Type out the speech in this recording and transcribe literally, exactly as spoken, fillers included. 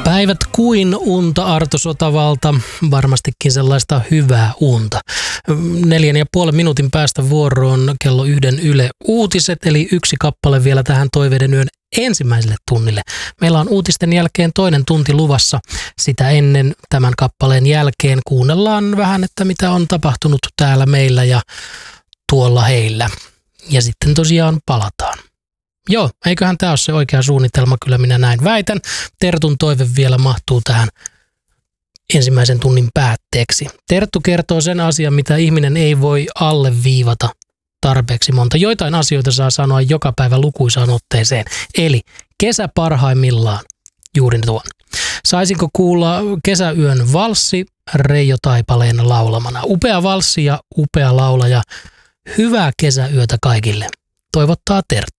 Päivät kuin unta, Arto Sotavalta, varmastikin sellaista hyvää unta. Neljän ja puolen minuutin päästä vuoroon kello yhden Yle Uutiset, eli yksi kappale vielä tähän Toiveiden yön ensimmäiselle tunnille. Meillä on uutisten jälkeen toinen tunti luvassa. Sitä ennen tämän kappaleen jälkeen kuunnellaan vähän, että mitä on tapahtunut täällä meillä ja tuolla heillä. Ja sitten tosiaan palataan. Joo, eiköhän tämä ole se oikea suunnitelma, kyllä minä näin väitän. Tertun toive vielä mahtuu tähän ensimmäisen tunnin päätteeksi. Terttu kertoo sen asian, mitä ihminen ei voi alleviivata tarpeeksi monta. Joitain asioita saa sanoa joka päivä lukuisaan otteeseen. Eli kesä parhaimmillaan, juuri tuon. Saisinko kuulla kesäyön valssi Reijo Taipaleen laulamana? Upea valssi ja upea laulaja. Hyvää kesäyötä kaikille. Toivottaa Terttu.